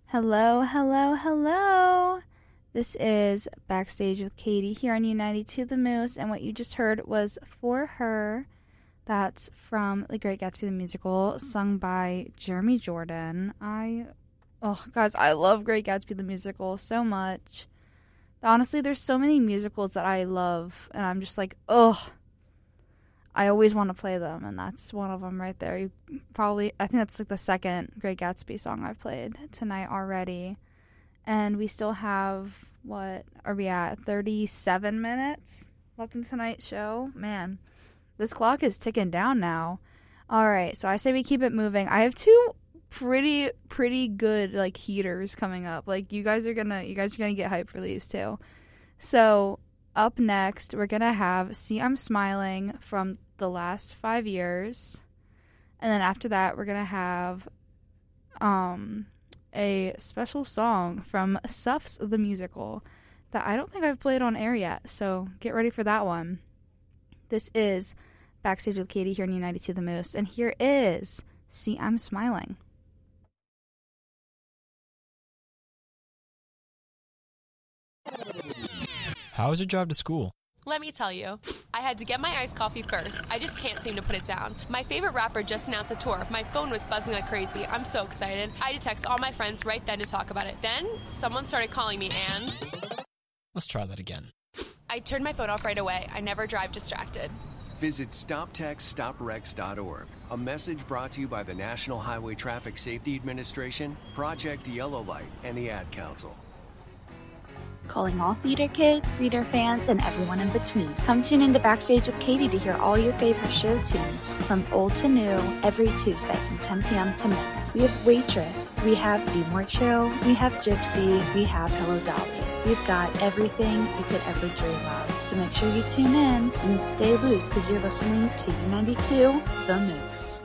Hello, hello, hello. This is Backstage with Katie here on U92 The Moose, and what you just heard was For Her. That's from The Great Gatsby the Musical, sung by Jeremy Jordan. Guys, I love Great Gatsby the Musical so much. Honestly, there's so many musicals that I love, and I'm just like, I always want to play them, and that's one of them right there. I think that's like the second Great Gatsby song I've played tonight already. And we still have, what are we at, 37 minutes left in tonight's show? Man, this clock is ticking down now. All right, so I say we keep it moving. I have two pretty good like heaters coming up. Like you guys are gonna get hyped for these too. So up next, we're gonna have "See I'm Smiling" from the last 5 years, and then after that, we're gonna have a special song from Suffs the Musical that I don't think I've played on air yet. So get ready for that one. This is Backstage with Katie here on U92 The Moose, and here is "See I'm Smiling." How was your drive to school? Let me tell you, I had to get my iced coffee first. I just can't seem to put it down. My favorite rapper just announced a tour. My phone was buzzing like crazy. I'm so excited. I had to text all my friends right then to talk about it. Then, someone started calling me and... Let's try that again. I turned my phone off right away. I never drive distracted. Visit StopTextStopWrecks.org. A message brought to you by the National Highway Traffic Safety Administration, Project Yellow Light, and the Ad Council. Calling all theater kids, theater fans, and everyone in between. Come tune into Backstage with Katie to hear all your favorite show tunes, from old to new, every Tuesday from 10 p.m. to midnight. We have Waitress, we have Be More Chill, we have Gypsy, we have Hello Dolly. We've got everything you could ever dream of. So make sure you tune in and stay loose because you're listening to U92 The Moose.